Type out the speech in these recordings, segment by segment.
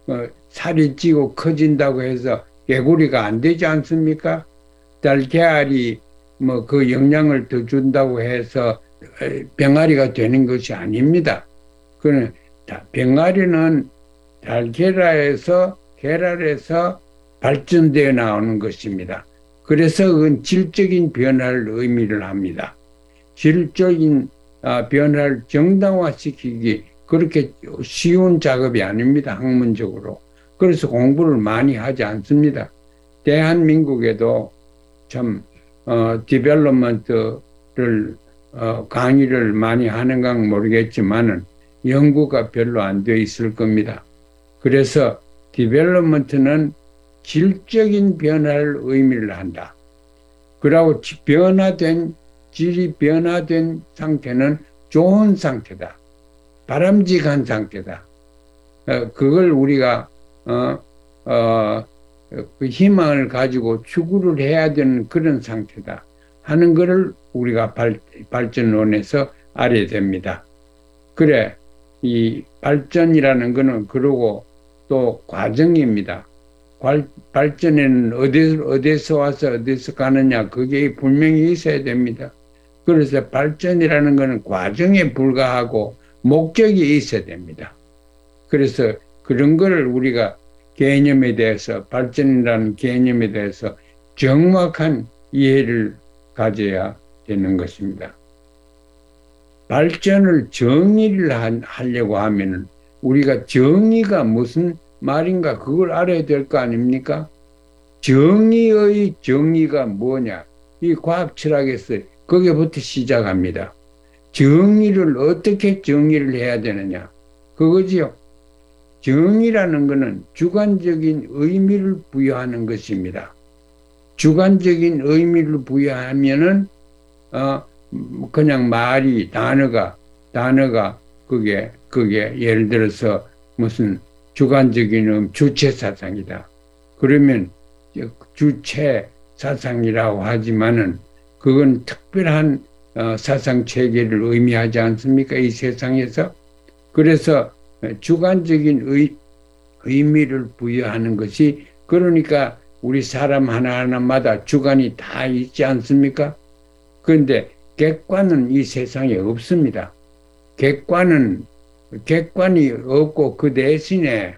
살이 찌고 커진다고 해서 개구리가 안 되지 않습니까? 달걀이 뭐 그 영양을 더 준다고 해서 병아리가 되는 것이 아닙니다. 그는 병아리는 계랄에서 발전되어 나오는 것입니다. 그래서 그건 질적인 변화를 의미를 합니다. 질적인 변화를 정당화시키기 그렇게 쉬운 작업이 아닙니다. 학문적으로. 그래서 공부를 많이 하지 않습니다. 대한민국에도 참 디벨롭먼트를 강의를 많이 하는가 모르겠지만은 연구가 별로 안 돼 있을 겁니다. 그래서 디벨롭먼트는 질적인 변화를 의미를 한다. 그리고 질이 변화된 상태는 좋은 상태다. 바람직한 상태다. 그걸 우리가 그 희망을 가지고 추구를 해야 되는 그런 상태다 하는 것을 우리가 발전론에서 알아야 됩니다. 그래, 이 발전이라는 것은 그러고 또 과정입니다. 발전에는 어디서 와서 어디서 가느냐 그게 분명히 있어야 됩니다. 그래서 발전이라는 것은 과정에 불과하고 목적이 있어야 됩니다. 그래서 그런 거를 우리가 개념에 대해서 발전이라는 개념에 대해서 정확한 이해를 가져야 되는 것입니다. 발전을 정의를 하려고 하면은 우리가 정의가 무슨 말인가 그걸 알아야 될 거 아닙니까? 정의의 정의가 뭐냐? 이 과학 철학에서 거기부터 시작합니다. 정의를 어떻게 정의를 해야 되느냐? 그거지요. 정의라는 것은 주관적인 의미를 부여하는 것입니다. 주관적인 의미를 부여하면은 그냥 말이 단어가 그게 예를 들어서 무슨 주관적인 주체 사상이다. 그러면 주체 사상이라고 하지만은 그건 특별한 사상 체계를 의미하지 않습니까? 이 세상에서. 그래서 주관적인 의미를 부여하는 것이 그러니까 우리 사람 하나하나마다 주관이 다 있지 않습니까? 그런데 객관은 이 세상에 없습니다. 객관이 없고 그 대신에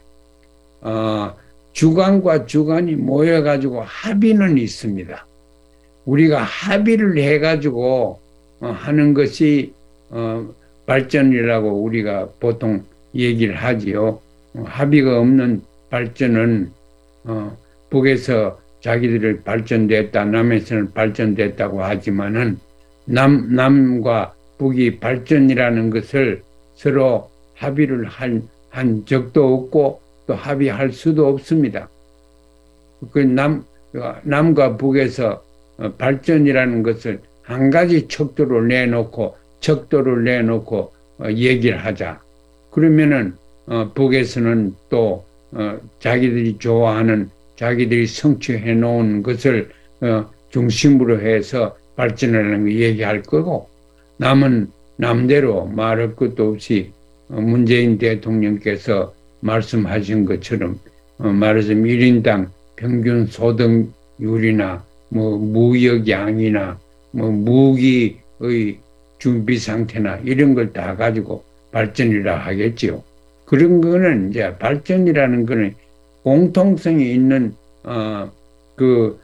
주관과 주관이 모여가지고 합의는 있습니다. 우리가 합의를 해가지고 하는 것이 발전이라고 우리가 보통 얘기를 하지요. 합의가 없는 발전은 북에서 자기들이 발전됐다, 남에서는 발전됐다고 하지만은 남과 북이 발전이라는 것을 서로 합의를 한 적도 없고 또 합의할 수도 없습니다. 그 남과 북에서 발전이라는 것을 한 가지 척도를 내놓고 얘기를 하자. 그러면은 북에서는 또 자기들이 좋아하는 자기들이 성취해 놓은 것을 중심으로 해서 발전하는 거 얘기할 거고 남은 남대로 말할 것도 없이 문재인 대통령께서 말씀하신 것처럼 말하자면 1인당 평균 소득률이나 뭐 무역량이나 뭐 무기의 준비 상태나 이런 걸 다 가지고 발전이라 하겠지요. 그런 거는 이제 발전이라는 거는 공통성이 있는 그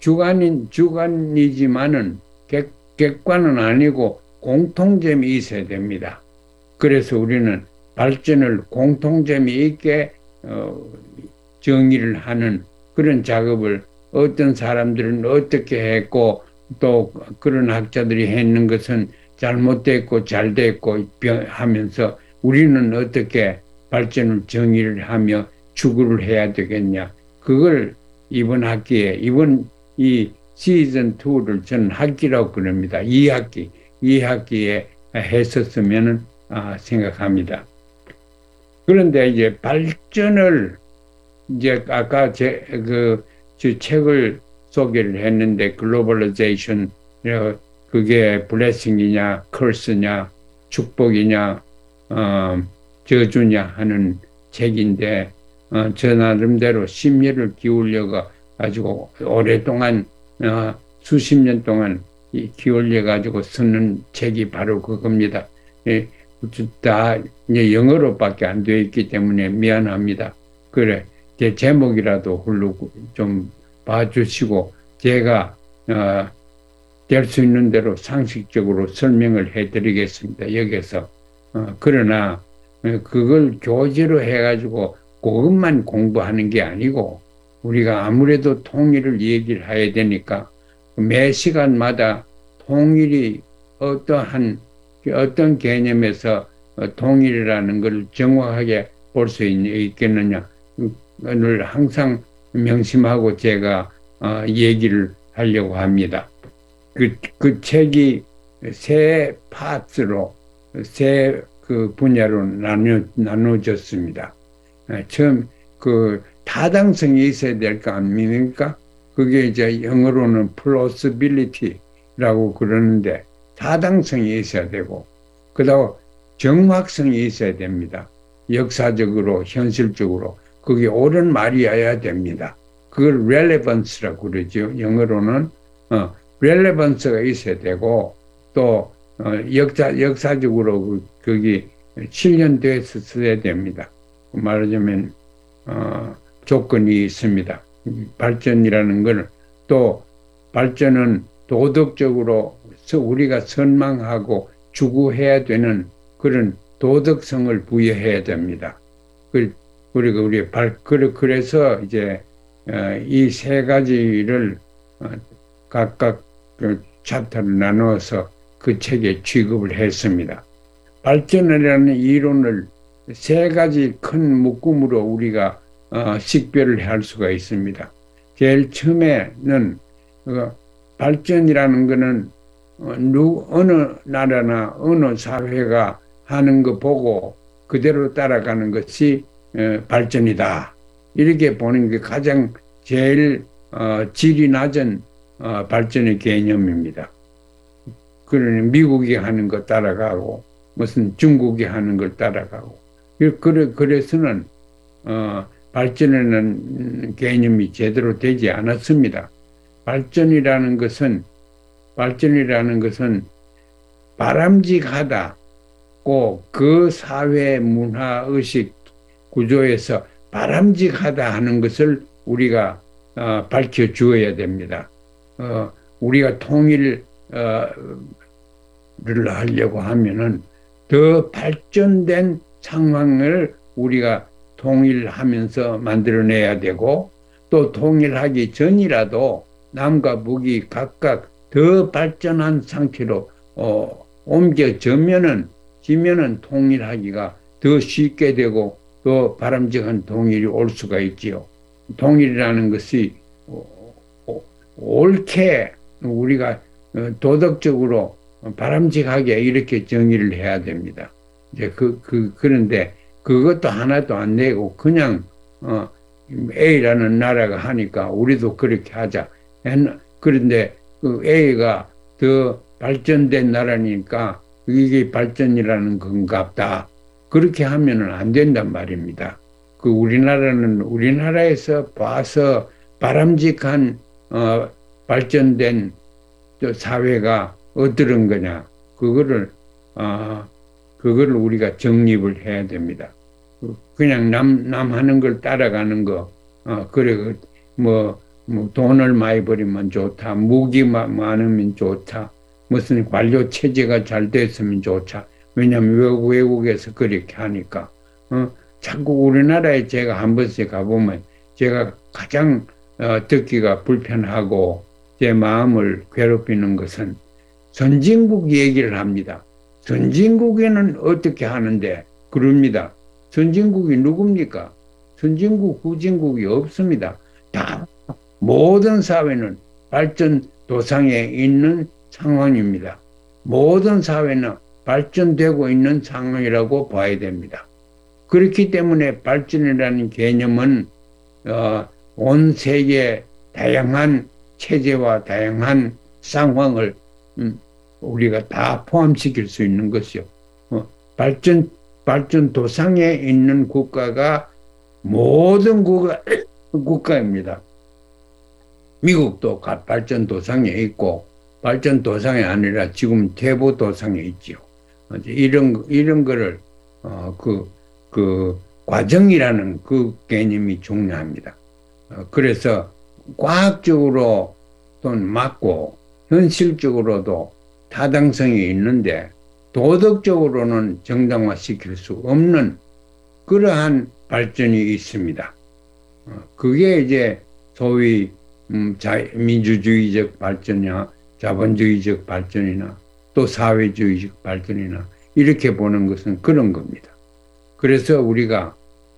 주관이지만은 객관은 아니고 공통점이 있어야 됩니다. 그래서 우리는 발전을 공통점이 있게 정의를 하는 그런 작업을 어떤 사람들은 어떻게 했고 또 그런 학자들이 했는 것은 잘못됐고 잘됐고 하면서 우리는 어떻게 발전을 정의를 하며 추구를 해야 되겠냐. 그걸 이번 이 시즌 2를 저는 학기라고 그럽니다. 2학기에 했었으면 생각합니다. 그런데 이제 발전을 이제 아까 제 책을 소개를 했는데 글로벌라이제이션 그게 블레싱이냐 커스냐 축복이냐 저주냐 하는 책인데 저 나름대로 심혈을 기울여 가지고 오랫동안 수십 년 동안 기울여 가지고 쓰는 책이 바로 그겁니다. 예, 다 이제 영어로밖에 안 되어 있기 때문에 미안합니다. 그래, 제 제목이라도 훌로 좀 봐주시고 제가 될 수 있는 대로 상식적으로 설명을 해드리겠습니다. 여기서 그러나 그걸 교재로 해가지고 그것만 공부하는 게 아니고 우리가 아무래도 통일을 얘기를 해야 되니까 매 시간마다 통일이 어떤 개념에서 통일이라는 걸 정확하게 볼 수 있겠느냐 를 항상 명심하고 제가 얘기를 하려고 합니다. 그 책이 세 파트로 세 그 분야로 나눠졌습니다. 처음 그 타당성이 있어야 될 거 아닙니까? 그게 이제 영어로는 plausibility라고 그러는데 타당성이 있어야 되고 그다음 정확성이 있어야 됩니다. 역사적으로 현실적으로 그게 옳은 말이어야 됩니다. 그걸 relevance라고 그러죠. 영어로는 relevance가 있어야 되고 또 역사적으로 거기 실현돼서 써야 됩니다. 말하자면 조건이 있습니다. 발전이라는 걸 또 발전은 도덕적으로 우리가 선망하고 추구해야 되는 그런 도덕성을 부여해야 됩니다. 그래서 이제 이 세 가지를 각각 그 챕터를 나누어서 그 책에 취급을 했습니다. 발전이라는 이론을 세 가지 큰 묶음으로 우리가 식별을 할 수가 있습니다. 제일 처음에는 발전이라는 것은 어느 나라나 어느 사회가 하는 거 보고 그대로 따라가는 것이 발전이다. 이렇게 보는 게 가장 제일 질이 낮은 발전의 개념입니다. 그러니 미국이 하는 거 따라가고 무슨 중국이 하는 걸 따라가고 그래서는 발전이라는 개념이 제대로 되지 않았습니다. 발전이라는 것은 바람직하다고 그 사회 문화 의식 구조에서 바람직하다 하는 것을 우리가 밝혀 주어야 됩니다. 우리가 통일을 하려고 하면은 더 발전된 상황을 우리가 통일하면서 만들어내야 되고 또 통일하기 전이라도 남과 북이 각각 더 발전한 상태로 옮겨지면은 통일하기가 더 쉽게 되고 더 바람직한 통일이 올 수가 있지요. 통일이라는 것이 옳게 우리가 도덕적으로 바람직하게 이렇게 정의를 해야 됩니다. 이제 그런데 그것도 하나도 안 내고 그냥 A라는 나라가 하니까 우리도 그렇게 하자. 그런데 그 A가 더 발전된 나라니까 이게 발전이라는 건갑다. 그렇게 하면은 안 된단 말입니다. 우리나라에서 봐서 바람직한 발전된 사회가 어떤 거냐. 그거를 우리가 정립을 해야 됩니다. 그냥 남 하는 걸 따라가는 거, 돈을 많이 벌이면 좋다, 무기 많으면 좋다, 무슨 관료 체제가 잘 됐으면 좋다. 왜냐하면 외국에서 그렇게 하니까. 자꾸 우리나라에 제가 한 번씩 가보면 제가 가장 듣기가 불편하고 제 마음을 괴롭히는 것은 선진국 얘기를 합니다. 선진국에는 어떻게 하는데 그럽니다. 선진국이 누굽니까? 선진국, 후진국이 없습니다. 다 모든 사회는 발전 도상에 있는 상황입니다. 모든 사회는 발전되고 있는 상황이라고 봐야 됩니다. 그렇기 때문에 발전이라는 개념은 온 세계의 다양한 체제와 다양한 상황을 우리가 다 포함시킬 수 있는 것이요. 발전 도상에 있는 국가가 모든 국가입니다. 미국도 발전 도상에 있고 발전 도상이 아니라 지금 퇴보 도상에 있죠. 이런 거를 그 과정이라는 그 개념이 중요합니다. 그래서 과학적으로 또는 맞고 현실적으로도 타당성이 있는데 도덕적으로는 정당화시킬 수 없는 그러한 발전이 있습니다. 그게 이제 소위 민주주의적 발전이나 자본주의적 발전이나 또 사회주의적 발전이나 이렇게 보는 것은 그런 겁니다. 그래서 우리가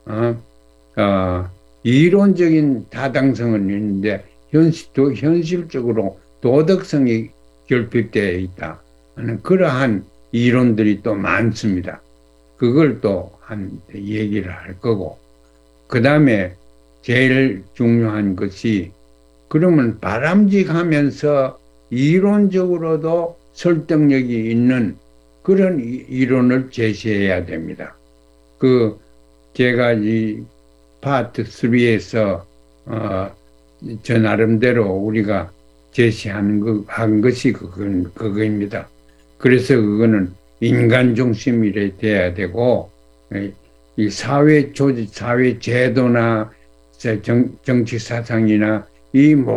이론적인 타당성은 있는데 현실적으로 도덕성이 결핍되어 있다 하는 그러한 이론들이 또 많습니다. 그걸 또 한 얘기를 할 거고, 그 다음에 제일 중요한 것이 그러면 바람직하면서 이론적으로도 설득력이 있는 그런 이론을 제시해야 됩니다. 제가 이 파트 3에서 저 나름대로 우리가 제시하는 한 것이 그거입니다. 그래서 그거는 인간 중심이 돼야 되고, 이 사회 조직, 사회 제도나 정치 사상이나 이